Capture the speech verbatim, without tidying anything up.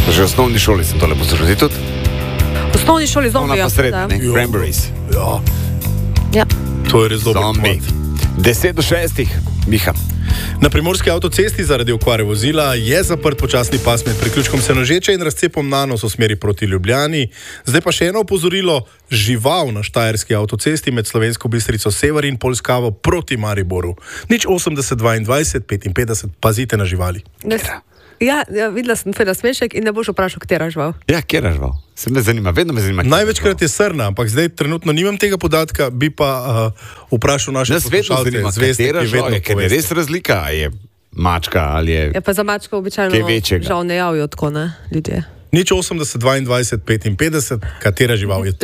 Že v osnovni šoli sem tole poslušal. Tudi? V osnovni šoli Ona zombija. pa srednja, ne? Cranberries. Ja, Ja. to je res dober Zombi. kvot. Deset do šestih, Miha. Na primorski avtocesti zaradi okvare vozila je zaprt počasni pas med priključkom Senožeče in razcepom Nanos v smeri proti Ljubljani. Zdaj pa še eno opozorilo: žival na štajerski avtocesti med Slovensko Bistrico Sever in Polskavo proti Mariboru. Nič osemdeset dvaindvajset petinpetdeset, pazite na živali. Nes, ja, ja, videla sem tvoj nasmešek in ne boš vprašal, katera žival. Ja, kjer je žival? Se me zanima, vedno me zanima. Največkrat je srna, ampak zdaj trenutno nimam tega podatka, bi pa uh, vprašal naše Nas vedno zanima, katera žival je, ker je res razlika, a je mačka ali je... Ja, pa za mačko običajno Kaj večjega? žal ne javijo tako, ne, ljudje. Nič osemdeset dvaindvajset petinpetdeset, katera žival je to?